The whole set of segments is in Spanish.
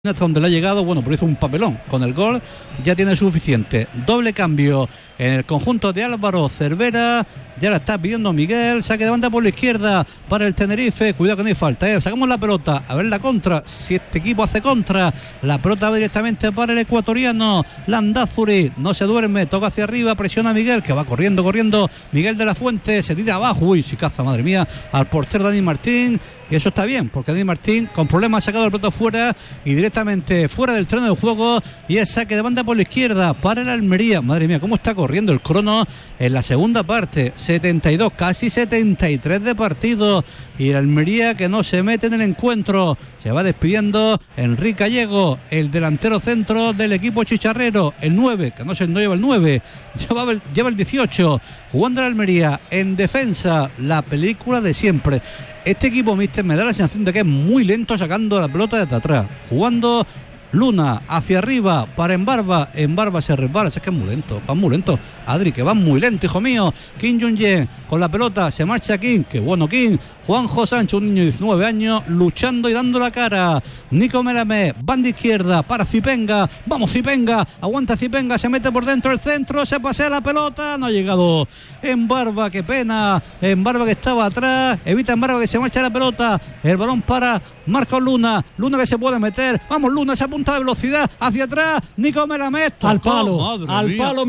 Hasta donde le ha llegado, bueno, pero hizo un papelón. Con el gol ya tiene suficiente. Doble cambio en el conjunto de Álvaro Cervera. Ya la está pidiendo Miguel. Saque de banda por la izquierda para el Tenerife. Cuidado que no hay falta, Sacamos la pelota. A ver la contra. Si este equipo hace contra, la pelota va directamente para el ecuatoriano Landázuri. No se duerme. Toca hacia arriba. Presiona a Miguel, que va corriendo. Miguel de la Fuente se tira abajo. Uy, si caza, madre mía, al portero Dani Martín. Y eso está bien, porque Dani Martín con problemas ha sacado el pelota fuera y directamente fuera del terreno de juego, y es saque de banda por la izquierda para el Almería. Madre mía, cómo está corriendo el crono en la segunda parte. 72, casi 73 de partido, y el Almería que no se mete en el encuentro. Se va despidiendo Enrique Gallego, el delantero centro del equipo chicharrero, el 9, que no lleva el 9, lleva el 18, jugando el Almería en defensa, la película de siempre. Este equipo, mister, me da la sensación de que es muy lento sacando la pelota desde atrás, jugando Luna hacia arriba para Embarba se resbala, es que es muy lento, van muy lento, Adri, que van muy lento, hijo mío. Kim Jong-un con la pelota, se marcha Kim, qué bueno Kim. Juanjo Sánchez, un niño de 19 años, luchando y dando la cara. Nico Melamé, banda izquierda para Zipenga, vamos Zipenga, aguanta Zipenga, se mete por dentro del centro, se pasea la pelota, no ha llegado Embarba, qué pena, Embarba que estaba atrás, evita Embarba que se marcha la pelota, el balón para Marcos Luna que se puede meter, vamos Luna, esa punta de velocidad hacia atrás, Nico Melamé, al palo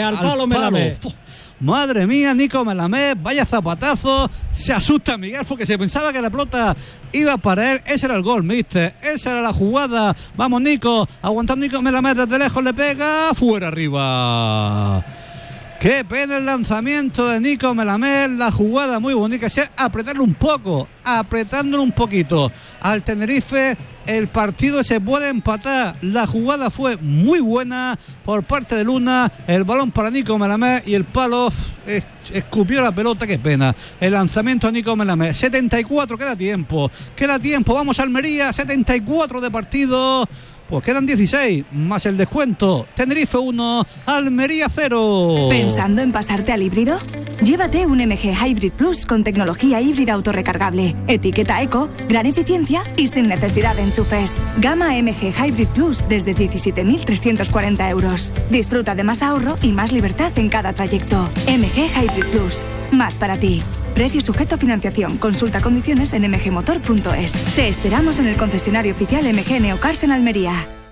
Melamé. Madre mía, Nico Melamé, vaya zapatazo. Se asusta Miguel porque se pensaba que la pelota iba para él. Ese era el gol, mister, esa era la jugada. Vamos Nico, aguantando Nico Melamé desde lejos, le pega, fuera arriba. Qué pena el lanzamiento de Nico Melamé, la jugada muy bonita, apretarlo un poco, apretándolo un poquito al Tenerife. El partido se puede empatar. La jugada fue muy buena por parte de Luna. El balón para Nico Melamé y el palo escupió la pelota. Qué pena. El lanzamiento a Nico Melamé. 74, queda tiempo. Vamos a Almería. 74 de partido. Pues quedan 16, más el descuento. Tenerife 1, Almería 0. ¿Pensando en pasarte al híbrido? Llévate un MG Hybrid Plus con tecnología híbrida autorrecargable, etiqueta eco, gran eficiencia y sin necesidad de enchufes. Gama MG Hybrid Plus desde 17.340 euros. Disfruta de más ahorro y más libertad en cada trayecto. MG Hybrid Plus, más para ti. Precio sujeto a financiación. Consulta condiciones en mgmotor.es. Te esperamos en el concesionario oficial MG Neocars en Almería.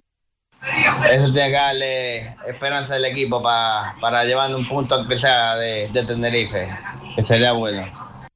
Eso tiene que darle esperanza al equipo para llevar un punto aunque sea de Tenerife, que sería bueno.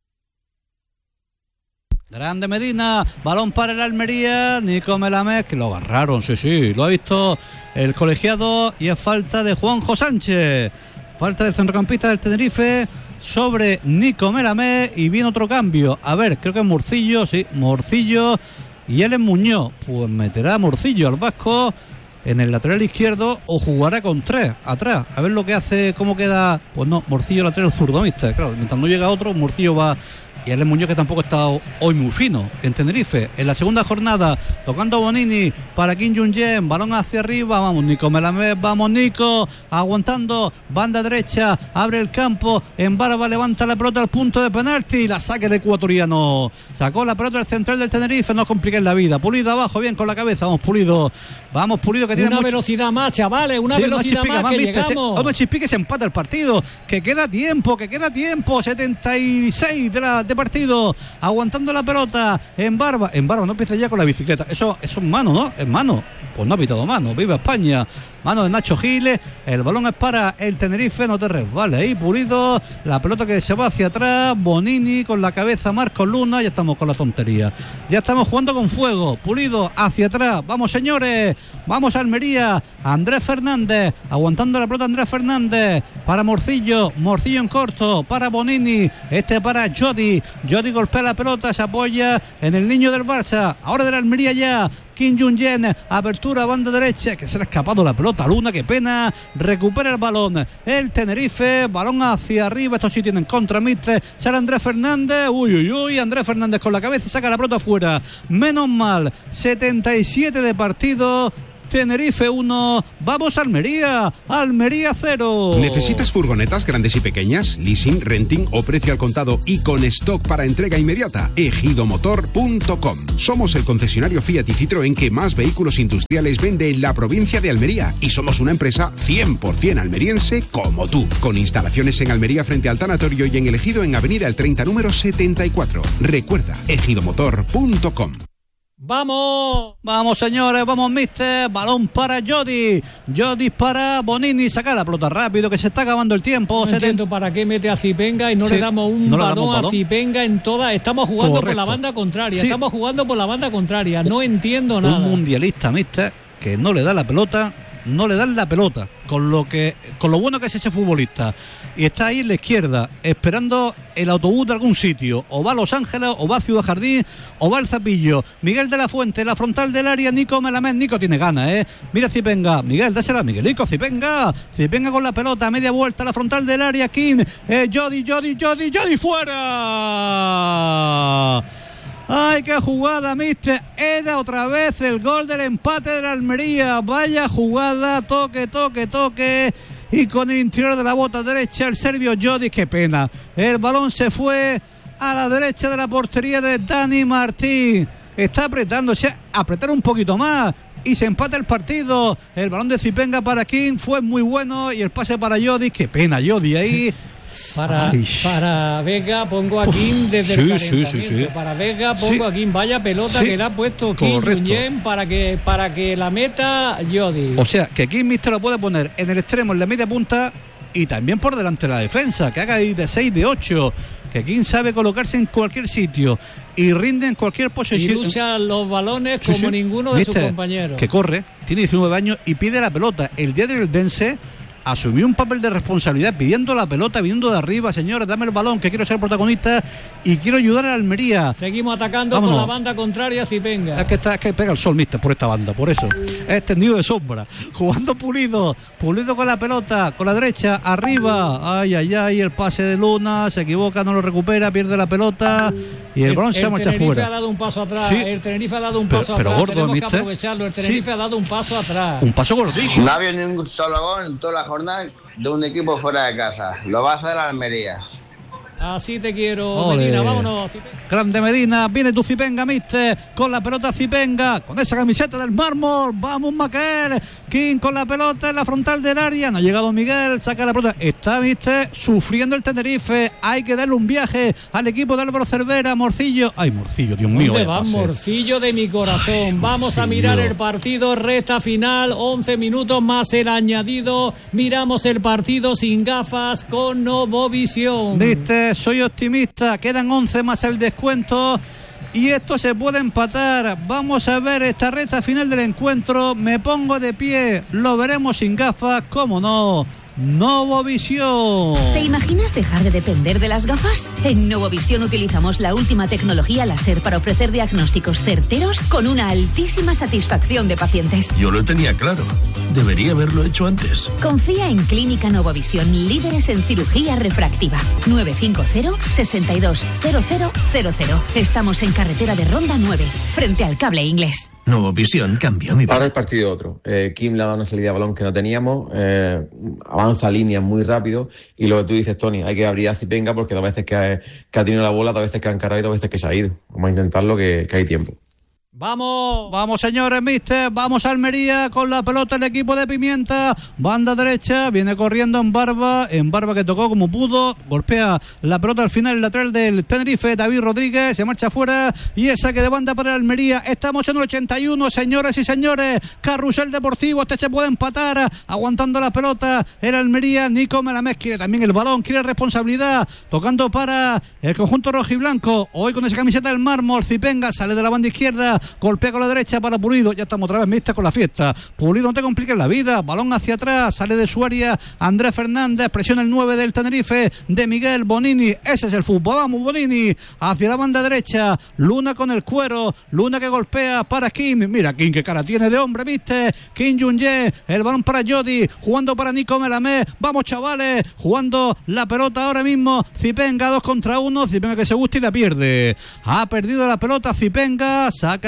Grande Medina, balón para el Almería, Nico Melamé, que lo agarraron, sí, lo ha visto el colegiado, y es falta de Juanjo Sánchez. Falta del centrocampista del Tenerife sobre Nico Melamé, y viene otro cambio. A ver, creo que es Morcillo, sí, Morcillo, y él es Muñoz. Pues meterá a Morcillo al vasco en el lateral izquierdo, o jugará con 3 atrás. A ver lo que hace, cómo queda. Pues no, Morcillo lateral zurdo, ¿viste? Claro, mientras no llega otro, Morcillo va. Y él es Muñoz, que tampoco está hoy muy fino en Tenerife. En la segunda jornada, tocando Bonini para Kim Jong-un, balón hacia arriba, vamos Nico Melamé, vamos Nico, aguantando, banda derecha, abre el campo, Embarba levanta la pelota al punto de penalti, y la saca el ecuatoriano. Sacó la pelota del central del Tenerife, no compliquen la vida. Pulido abajo, bien con la cabeza, vamos Pulido, que tiene una velocidad más, chavales, una velocidad más, que llegamos. Una chispique, se empata el partido, que queda tiempo, 76 de partido, aguantando la pelota, Embarba, no empieza ya con la bicicleta, eso es mano, ¿no? Es mano, pues no ha pitado mano, viva España, mano de Nacho Giles, el balón es para el Tenerife, no te resbales ahí, Pulido, la pelota que se va hacia atrás, Bonini con la cabeza, Marcos Luna, ya estamos con la tontería, ya estamos jugando con fuego, Pulido hacia atrás, vamos señores, vamos a Almería, Andrés Fernández, aguantando la pelota Andrés Fernández, para Morcillo en corto, para Bonini, para Jody golpea la pelota, se apoya en el niño del Barça, ahora de la Almería ya, Kim Jong-un, apertura, banda derecha, que se le ha escapado la pelota, Luna, qué pena, recupera el balón, el Tenerife, balón hacia arriba, estos sí tienen contra, mister, sale Andrés Fernández, Andrés Fernández con la cabeza y saca la pelota afuera, menos mal, 77 de partido, Tenerife 1, vamos a Almería, Almería 0. ¿Necesitas furgonetas grandes y pequeñas, leasing, renting o precio al contado y con stock para entrega inmediata? ejidomotor.com. Somos el concesionario Fiat y Citroën que más vehículos industriales vende en la provincia de Almería y somos una empresa 100% almeriense como tú, con instalaciones en Almería frente al tanatorio y en El Ejido en Avenida El 30 número 74. Recuerda, ejidomotor.com. ¡Vamos, señores! ¡Vamos, mister! Balón para Jodi. Jodi para Bonini. Saca la pelota rápido, que se está acabando el tiempo. No entiendo para qué mete a Zipenga y no le damos un balón a Zipenga en toda. Estamos jugando por la banda contraria. No entiendo nada. Un mundialista, mister, que no le da la pelota. No le dan la pelota, con lo bueno que es ese futbolista, y está ahí en la izquierda esperando el autobús de algún sitio, o va a Los Ángeles, o va a Ciudad Jardín, o va al Zapillo. Miguel de la Fuente, la frontal del área, Nico Melamed. Nico tiene ganas, mira Zipenga, Miguel, dásela a Miguelico. Zipenga con la pelota, media vuelta, la frontal del área, King, Jodi, fuera. ¡Ay, qué jugada, mister! Era otra vez el gol del empate de la Almería. Vaya jugada, toque. Y con el interior de la bota derecha, el serbio Jodi. ¡Qué pena! El balón se fue a la derecha de la portería de Dani Martín. Está apretándose, apretar un poquito más. Y se empata el partido. El balón de Zipenga para King fue muy bueno. Y el pase para Jodi. ¡Qué pena, Jodi ahí! Para Vega pongo a King desde el calentamiento. Sí. Para Vega pongo a King. Vaya pelota que le ha puesto King Junyent para que la meta Jodi. O sea, que King mister lo puede poner en el extremo, en la media punta y también por delante de la defensa. Que haga ahí de 6, de 8. Que King sabe colocarse en cualquier sitio y rinde en cualquier posesión. Y lucha los balones como ninguno de sus compañeros. Que corre, tiene 19 años y pide la pelota. El día del Dense asumió un papel de responsabilidad pidiendo la pelota, viniendo de arriba. Señores, dame el balón, que quiero ser protagonista y quiero ayudar a la Almería. Seguimos atacando por la banda contraria. Zipenga. Es que pega el sol, mister, por esta banda, por eso es tendido de sombra, jugando Pulido con la pelota, con la derecha, arriba. Ay, el pase de Luna, se equivoca, no lo recupera, pierde la pelota y el balón se marcha fuera. El Tenerife ha dado un paso atrás. El Tenerife ha dado un paso atrás. Gordo, tenemos mister, que aprovecharlo. El Tenerife ha dado un paso atrás. Un paso gordito. No había ningún solo gol en toda la jornada de un equipo fuera de casa. Lo va a hacer Almería. Así te quiero, Medina, vámonos. Grande Medina, viene tu Zipenga, mister, con la pelota Zipenga, con esa camiseta del mármol. Vamos, Maquel. King con la pelota en la frontal del área. No ha llegado Miguel, saca la pelota. Está, mister, sufriendo el Tenerife. Hay que darle un viaje al equipo de Álvaro Cervera. Morcillo. Ay, Morcillo, Dios mío. ¿Dónde va, Morcillo de mi corazón? Ay, vamos a mirar el partido, recta final, 11 minutos más el añadido. Miramos el partido sin gafas con Novovisión. Viste, soy optimista. Quedan 11 más el descuento y esto se puede empatar. Vamos a ver esta recta final del encuentro. Me pongo de pie, lo veremos sin gafas, cómo no. Novovisión. ¿Te imaginas dejar de depender de las gafas? En Novovisión utilizamos la última tecnología láser para ofrecer diagnósticos certeros con una altísima satisfacción de pacientes. Yo lo tenía claro. Debería haberlo hecho antes. Confía en Clínica Novovisión, líderes en cirugía refractiva. 950-620000. Estamos en carretera de Ronda 9, frente al Cable Inglés. Novovisión cambió mi vida. Ahora el partido otro. Kim le ha dado una salida de balón que no teníamos, avanza líneas muy rápido y lo que tú dices, Tony, hay que abrir a Zipenga porque dos veces que ha tenido la bola, dos veces que ha encarado y dos veces que se ha ido. Vamos a intentarlo que hay tiempo. Vamos señores, mister, vamos a Almería con la pelota el equipo de Pimienta, banda derecha, viene corriendo en barba que tocó como pudo, golpea la pelota al final, el lateral del Tenerife, David Rodríguez, se marcha afuera y es saque de banda para Almería. Estamos en el 81, señores y señores, carrusel deportivo, este se puede empatar, aguantando la pelota el Almería. Nico Melamed quiere también el balón, quiere responsabilidad, tocando para el conjunto rojiblanco, hoy con esa camiseta del mármol. Zipenga sale de la banda izquierda, golpea con la derecha para Pulido. Ya estamos otra vez mixta con la fiesta. Pulido, no te compliques la vida. Balón hacia atrás, sale de su área Andrés Fernández, presiona el 9 del Tenerife de Miguel Bonini. Ese es el fútbol. Vamos, Bonini hacia la banda derecha. Luna con el cuero. Luna que golpea para King. Mira King, qué cara tiene de hombre, ¿viste? King Junyent, el balón para Jodi, jugando para Nico Melamed. Vamos, chavales, jugando la pelota ahora mismo. Zipenga 2 contra 1. Zipenga que se gusta y la pierde. Ha perdido la pelota Zipenga. Saca el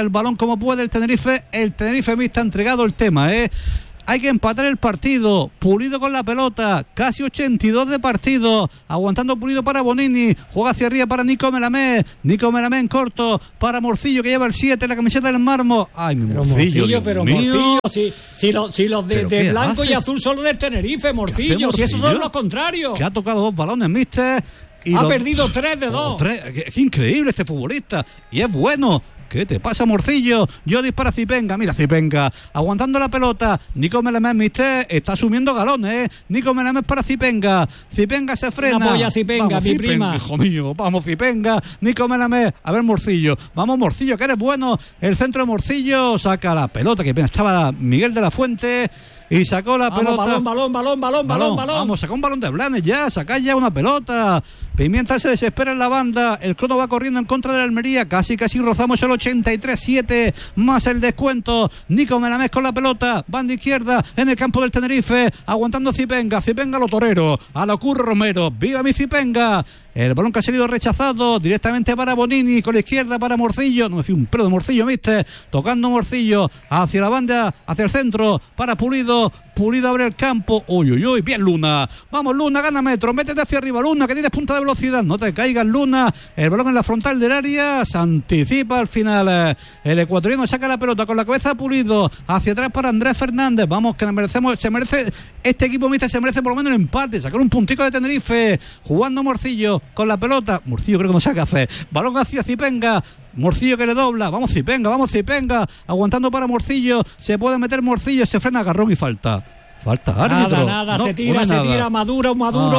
balón como puede el Tenerife Mixta ha entregado el tema, Hay que empatar el partido. Pulido con la pelota, casi 82 de partido, aguantando Pulido para Bonini, juega hacia arriba para Nico Melamé en corto para Morcillo, que lleva el 7, la camiseta del Mármol. Ay, mi Morcillo, pero Morcillo, si los de blanco y azul son del Tenerife, Morcillo, si esos son los contrarios. Que ha tocado 2 balones, mister. Y ha perdido 3 de 2. Es increíble este futbolista, y es bueno. ¿Qué te pasa, Morcillo? Yo dispara Zipenga. Mira, Zipenga aguantando la pelota. Nico Melamés, mister, está asumiendo galones, Nico Melamés para Zipenga. Zipenga se frena. Una polla Zipenga, vamos, mi Zipenga, prima. Hijo mío, vamos, Zipenga. Nico Melamés. A ver, Morcillo. Vamos, Morcillo, que eres bueno. El centro de Morcillo saca la pelota, que estaba Miguel de la Fuente. Y sacó la pelota. Balón. Vamos, sacó un balón de Blanes ya. Saca ya una pelota. Pimienta se desespera en la banda. El crono va corriendo en contra de la Almería. Casi rozamos el 83-7 más el descuento. Nico Melamés con la pelota. Banda izquierda en el campo del Tenerife. Aguantando Zipenga. Zipenga lo torero. A lo Curro Romero. ¡Viva mi Zipenga! El balón que ha sido rechazado directamente para Bonini, con la izquierda para Morcillo. No me fío un pelo de Morcillo, mister. Tocando Morcillo hacia la banda, hacia el centro para Pulido. Pulido abre el campo. Uy, bien Luna. Vamos, Luna, gana metro. Métete hacia arriba, Luna, que tienes punta de velocidad. No te caigas, Luna. El balón en la frontal del área. Se anticipa al final. El ecuatoriano saca la pelota con la cabeza Pulido. Hacia atrás para Andrés Fernández. Vamos, que se merece. Este equipo mister se merece por lo menos el empate. Sacar un puntico de Tenerife. Jugando Morcillo con la pelota. Morcillo creo que no sabe qué hacer. Balón hacia Zipenga. Morcillo que le dobla. Vamos Zipenga. Aguantando para Morcillo. Se puede meter Morcillo. Se frena Garrón y falta. Árbitro. Nada, no, se tira Maduro,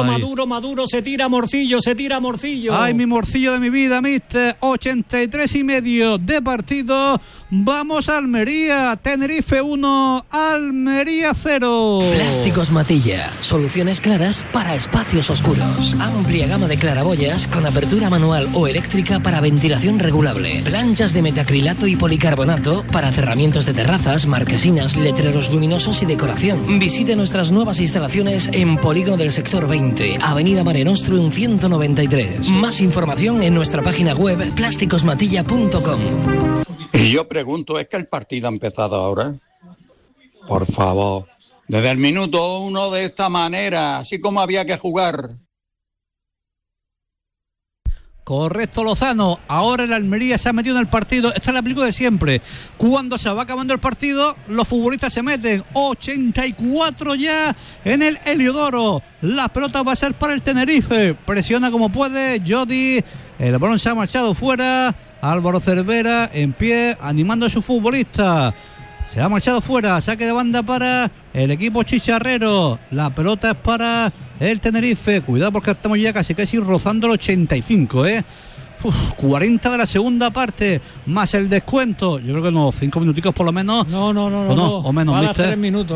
se tira Morcillo. Ay, mi Morcillo de mi vida, mister. 83,5 de partido. Vamos a Almería. Tenerife 1, Almería 0. Plásticos Matilla. Soluciones claras para espacios oscuros. Amplia gama de claraboyas con apertura manual o eléctrica para ventilación regulable. Planchas de metacrilato y policarbonato para cerramientos de terrazas, marquesinas, letreros luminosos y decoración. Visite nuestras nuevas instalaciones en Polígono del Sector 20, Avenida Mare Nostrum 193. Más información en nuestra página web plásticosmatilla.com. Y yo pregunto, ¿es que el partido ha empezado ahora? Por favor, desde el minuto 1 de esta manera, así como había que jugar. Correcto, Lozano. Ahora el Almería se ha metido en el partido. Esta es la película de siempre. Cuando se va acabando el partido, los futbolistas se meten. 84 ya en el Heliodoro. La pelota va a ser para el Tenerife. Presiona como puede Jody. El balón se ha marchado fuera. Álvaro Cervera en pie, animando a su futbolista. Se ha marchado fuera, saque de banda para el equipo chicharrero. La pelota es para el Tenerife. Cuidado porque estamos ya casi rozando el 85, 40 de la segunda parte, más el descuento. Yo creo que unos 5 minuticos por lo menos. No. O menos, va a dar ¿viste? 3 minutos.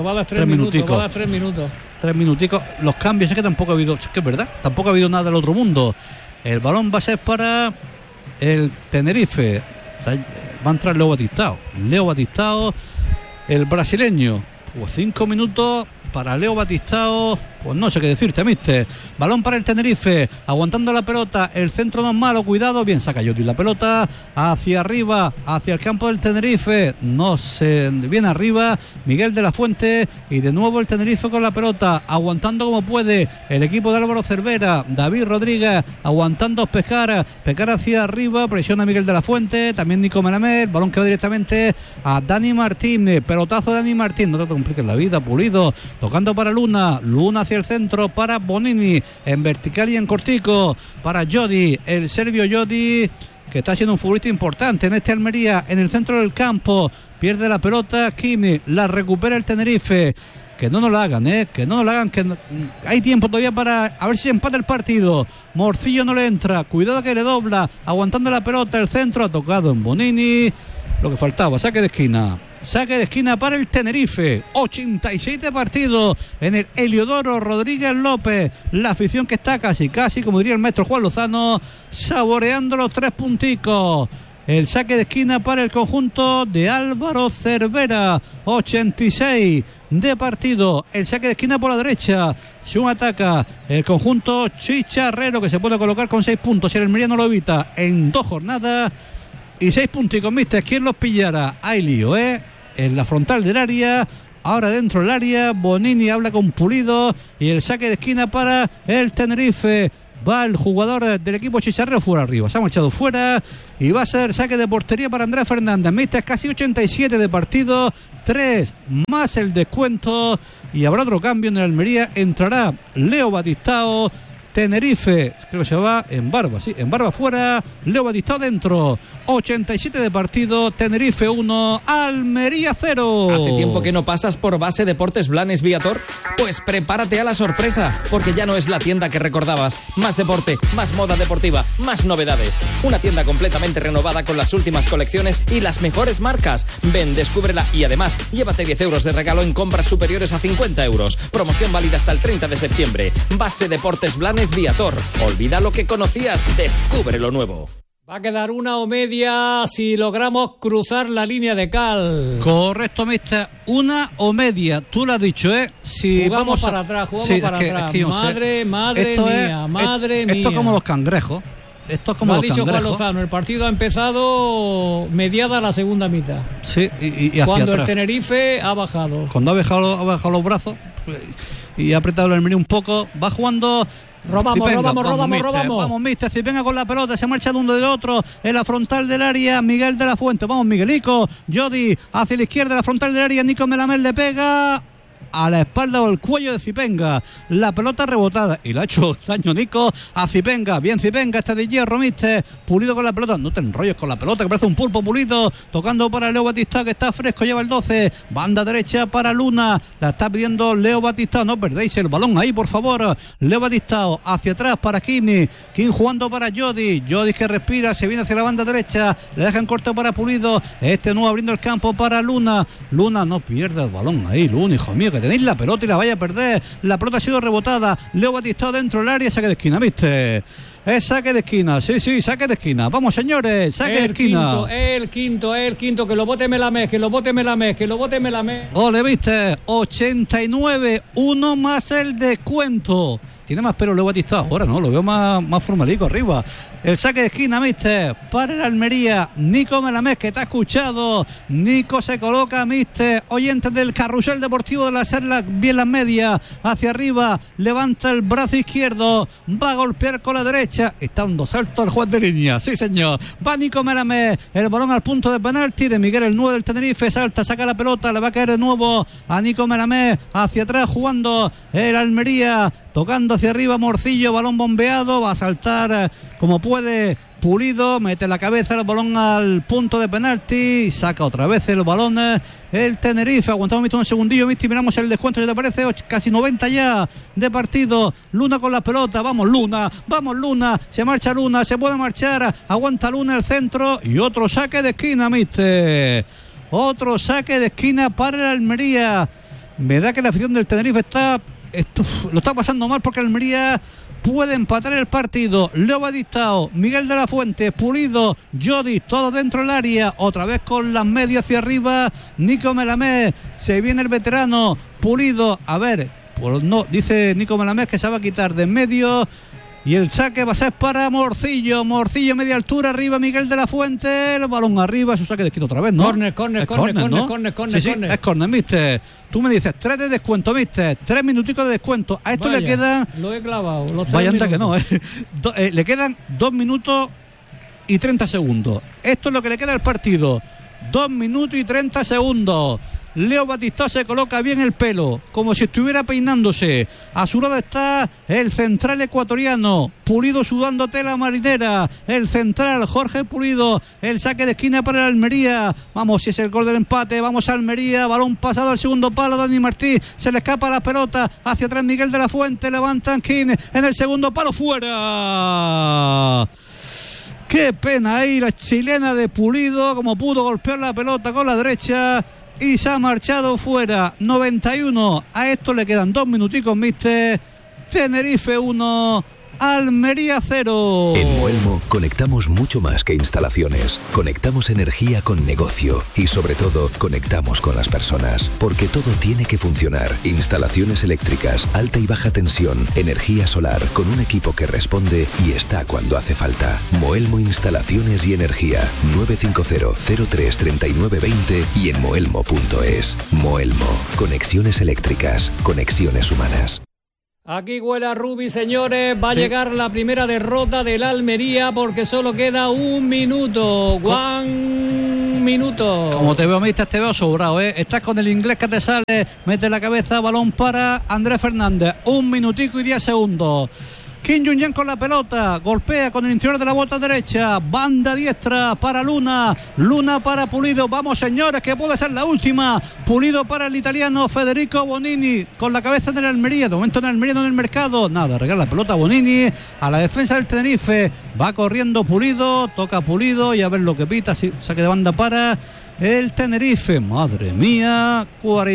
3 minuticos. Los cambios, es que tampoco ha habido, es que es verdad, tampoco ha habido nada del otro mundo. El balón va a ser para el Tenerife. Va a entrar Leo Batistao, el brasileño. Pues 5 minutos para Leo Batistao. Pues no sé qué decirte, mister. Balón para el Tenerife, aguantando la pelota. El centro no es malo, cuidado. Bien, saca Jody la pelota hacia arriba, hacia el campo del Tenerife. No se viene arriba Miguel de la Fuente. Y de nuevo el Tenerife con la pelota, aguantando como puede el equipo de Álvaro Cervera. David Rodríguez aguantando Pescara hacia arriba. Presiona a Miguel de la Fuente. También Nico Melamés. Balón que va directamente a Dani Martín. Pelotazo de Dani Martín. No te compliques la vida. Pulido tocando para Luna hacia el centro para Bonini, en vertical y en cortico para Jody, el serbio Jody, que está siendo un futbolista importante en este Almería, en el centro del campo. Pierde la pelota Kimi, la recupera el Tenerife. Que no nos la hagan, que hay tiempo todavía para a ver si empata el partido. Morcillo no le entra, cuidado que le dobla, aguantando la pelota, el centro ha tocado en Bonini, lo que faltaba, saque de esquina para el Tenerife. 87 partidos en el Heliodoro Rodríguez López. La afición que está casi, como diría el maestro Juan Lozano, saboreando los 3 punticos. El saque de esquina para el conjunto de Álvaro Cervera. 86 de partido. El saque de esquina por la derecha. Si un ataca el conjunto chicharrero, que se puede colocar con 6 puntos si el Almería no lo evita en 2 jornadas. y 6 punticos, mister. ¿Quién los pillará? Hay lío, en la frontal del área. Ahora dentro del área, Bonini habla con Pulido y el saque de esquina para el Tenerife. Va el jugador del equipo chicharrero fuera arriba. Se ha marchado fuera y va a ser saque de portería para Andrés Fernández. Mister, casi 87 de partido. 3 más el descuento. Y habrá otro cambio en el Almería. Entrará Leo Batistao. Tenerife, creo que se va en Barba, sí, en Barba fuera, Leo Batistao dentro. 87 de partido, Tenerife 1, Almería 0. ¿Hace tiempo que no pasas por Base Deportes Blanes Viator? Pues prepárate a la sorpresa, porque ya no es la tienda que recordabas. Más deporte, más moda deportiva, más novedades. Una tienda completamente renovada con las últimas colecciones y las mejores marcas. Ven, descúbrela y además llévate 10 euros de regalo en compras superiores a 50 euros. Promoción válida hasta el 30 de septiembre. Base Deportes Blanes Viator. Olvida lo que conocías, descubre lo nuevo. Va a quedar una o media si logramos cruzar la línea de cal. Correcto, mister. Una o media. Tú lo has dicho, Si jugamos vamos para atrás, jugamos para atrás. Madre mía. Esto es como los cangrejos. Esto es como lo los ha dicho cangrejos. Juan Lozano. El partido ha empezado mediada la segunda mitad. Sí, y hacia cuando atrás. El Tenerife ha bajado. Cuando ha bajado los brazos y ha apretado el Almería un poco. Va jugando. Robamos. Vamos, mister. Cipenga con la pelota, se marcha de uno del otro en la frontal del área. Miguel de la Fuente, vamos, Miguelico. Jody hacia la izquierda, la frontal del área. Nico Melamel le pega a la espalda o el cuello de Cipenga. La pelota rebotada y le ha hecho daño Nico a Cipenga. Bien Cipenga, este de hierro, mister. Pulido con la pelota. No te enrolles con la pelota, que parece un pulpo. Pulido tocando para Leo Batistao, que está fresco, lleva el 12. Banda derecha para Luna. La está pidiendo Leo Batistao. No perdéis el balón ahí, por favor. Leo Batistao hacia atrás para Kim jugando para Jody que respira, se viene hacia la banda derecha. Le dejan corto para Pulido. Nuevo abriendo el campo para Luna. Luna no pierde el balón ahí, Luna, hijo mío, que tenéis la pelota y la vaya a perder. La pelota ha sido rebotada. Leo Batistao dentro del área, saque de esquina, ¿viste? Es saque de esquina, sí, saque de esquina. Vamos, señores, saque de esquina. El quinto, que lo bote Melamés, Ole, ¿viste? 89, 1 más el descuento. Tiene más pelo Leo Batistao. Ahora no, lo veo más formalico arriba. El saque de esquina, mister, para el Almería. Nico Melamés, que te ha escuchado. Nico se coloca, mister. Oyentes del carrusel deportivo de la Serla, bien las medias. Hacia arriba, levanta el brazo izquierdo. Va a golpear con la derecha. Está dando salto al juez de línea. Sí, señor. Va Nico Melamés. El balón al punto de penalti de Miguel, el 9 del Tenerife. Salta, saca la pelota. Le va a caer de nuevo a Nico Melamés. Hacia atrás jugando el Almería. Tocando hacia arriba Morcillo, balón bombeado, va a saltar como puede Pulido, mete la cabeza el balón al punto de penalti y saca otra vez el balón el Tenerife. Aguantamos un segundillo, Misti, miramos el descuento, ¿qué te parece? Casi 90 ya de partido. Luna con la pelota, vamos Luna, se marcha Luna, se puede marchar, aguanta Luna el centro y otro saque de esquina, Mister. Otro saque de esquina para el Almería. Me da que la afición del Tenerife lo está pasando mal porque Almería puede empatar el partido. Leo Batistao, Miguel de la Fuente, Pulido, Jody, todo dentro del área, otra vez con las medias hacia arriba. Nico Melamés, se viene el veterano Pulido, a ver, pues no, dice Nico Melamés que se va a quitar de en medio. Y el saque va a ser para Morcillo, media altura, arriba Miguel de la Fuente, el balón arriba, su saque de esquina otra vez, ¿no? Corner, sí, es corner, mister. Tú me dices 3 de descuento, mister, 3 minuticos de descuento. A esto le quedan... Lo he clavado. Vaya anda que no, le quedan 2 minutos y 30 segundos. Esto es lo que le queda al partido. 2 minutos y 30 segundos. Leo Batistao se coloca bien el pelo, como si estuviera peinándose. A su lado está el central ecuatoriano, Pulido sudando tela marinera. El central, Jorge Pulido. El saque de esquina para el Almería. Vamos, si es el gol del empate. Vamos a Almería. Balón pasado al segundo palo. Dani Martí. Se le escapa la pelota. Hacia atrás Miguel de la Fuente. Levantan King en el segundo palo. ¡Fuera! Qué pena ahí la chilena de Pulido, como pudo golpear la pelota con la derecha y se ha marchado fuera. 91. A esto le quedan 2 minuticos, mister. Tenerife 1, Almería 0. En Moelmo conectamos mucho más que instalaciones. Conectamos energía con negocio y sobre todo conectamos con las personas. Porque todo tiene que funcionar. Instalaciones eléctricas, alta y baja tensión, energía solar, con un equipo que responde y está cuando hace falta. Moelmo Instalaciones y Energía. 950-03-3920 y en moelmo.es. Moelmo. Conexiones eléctricas. Conexiones humanas. Aquí huele a Rubi, señores. Va a llegar la primera derrota del Almería porque solo queda un minuto. Un minuto. Como te veo, mister, te veo sobrado, ¿eh? Estás con el inglés que te sale. Mete la cabeza, balón para Andrés Fernández. 1 minutico y 10 segundos. Kim Jong-un con la pelota, golpea con el interior de la bota derecha, banda diestra para Luna, Luna para Pulido, vamos señores que puede ser la última, Pulido para el italiano Federico Bonini, con la cabeza en el Almería, de momento en el Almería no en el mercado, nada, regala la pelota a Bonini, a la defensa del Tenerife, va corriendo Pulido, toca Pulido y a ver lo que pita, saque de banda para el Tenerife, madre mía,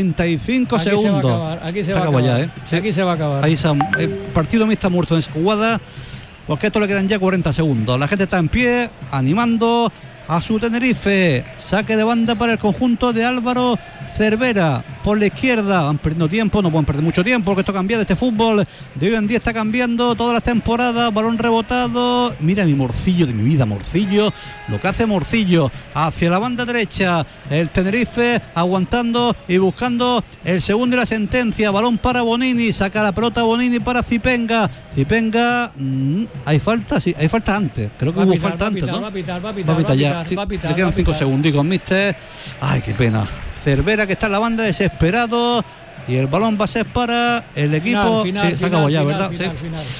45 aquí segundos. Aquí se va a acabar. Ya, ¿eh? Sí. Aquí se va a acabar. Ahí el partido mío está muerto en esa jugada, porque a esto le quedan ya 40 segundos. La gente está en pie, animando a su Tenerife. Saque de banda para el conjunto de Álvaro Cervera. Por la izquierda, van perdiendo tiempo, no pueden perder mucho tiempo, porque esto cambia de este fútbol. De hoy en día está cambiando todas las temporadas. Balón rebotado. Mira mi Morcillo de mi vida, Morcillo. Lo que hace Morcillo hacia la banda derecha. El Tenerife aguantando y buscando el segundo y la sentencia. Balón para Bonini. Saca la pelota Bonini para Zipenga. Zipenga. ¿Hay falta? Sí, hay falta antes. Creo que hubo falta antes, ¿no? Va a pitar ya. Sí, le quedan 5 segundicos, mister. Ay, qué pena. Cervera que está en la banda desesperado y el balón va a ser para el equipo. Final, se acabó ya, final, ¿verdad? Final.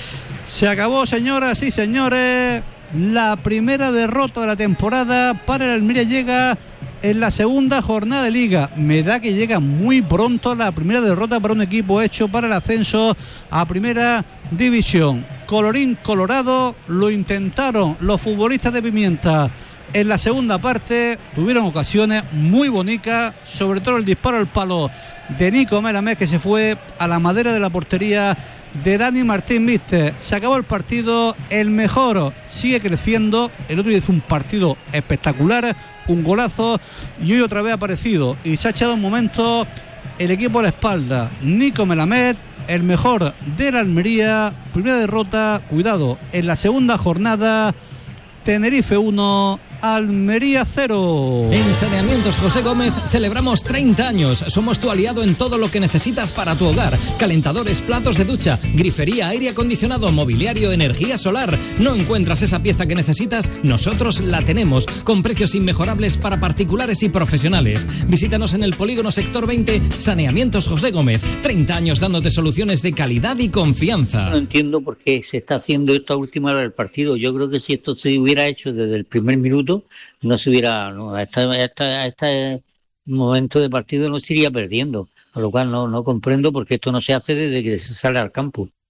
Se acabó, señoras y señores. La primera derrota de la temporada para el Almería llega en la segunda jornada de Liga. Me da que llega muy pronto la primera derrota para un equipo hecho para el ascenso a Primera División. Colorín colorado, lo intentaron los futbolistas de Pimienta. En la segunda parte tuvieron ocasiones muy bonitas, sobre todo el disparo al palo de Nico Melamed, que se fue a la madera de la portería de Dani Martín Mister. Se acabó el partido, el mejor sigue creciendo, el otro día hizo un partido espectacular, un golazo, y hoy otra vez ha aparecido y se ha echado un momento el equipo a la espalda. Nico Melamed, el mejor de la Almería, primera derrota, cuidado, en la segunda jornada. Tenerife 1, Almería 0. En Saneamientos José Gómez celebramos 30 años. Somos tu aliado en todo lo que necesitas para tu hogar. Calentadores, platos de ducha, grifería, aire acondicionado, mobiliario, energía solar. ¿No encuentras esa pieza que necesitas? Nosotros la tenemos, con precios inmejorables para particulares y profesionales. Visítanos en el Polígono Sector 20, Saneamientos José Gómez. 30 años dándote soluciones de calidad y confianza. No entiendo por qué se está haciendo esta última hora del partido. Yo creo que si esto se hubiera hecho desde el primer minuto, no se hubiera, a este momento de partido no se iría perdiendo, a lo cual no comprendo por qué esto no se hace desde que se sale al campo.